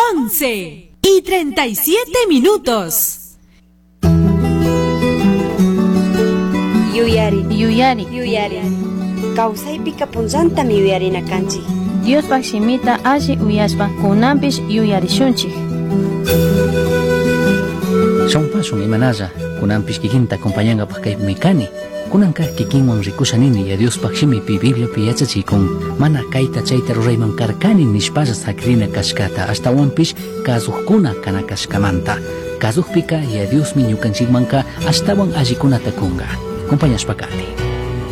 11:37. Yuyari. Kawsaypika punllanta mi yuyarina kanchik. Diospak shimita alli uyashpa kunanpish yuyarishunchik. Shonpashun imanalla kunanpish kikinta acompañangapak kay mikani. Kunanka kikinwan rikushanini ya Diospak shimipi Bibliapi yachachikun mana kayta chayta rurayman karkani nishpalla sakrina kashkata ashtawanpish kazuqkuna kana kashkamanta. Kazuqpika ya Diosmi ñukanchikmanka ashtawan allikunata kunga. Acompañashpa kati.